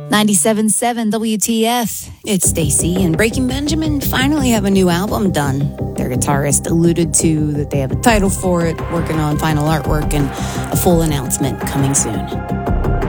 97.7 WTF. It's Stacy, and Breaking Benjamin finally have a new album done. Their guitarist alluded to that they have a title for it, working on final artwork, and a full announcement coming soon.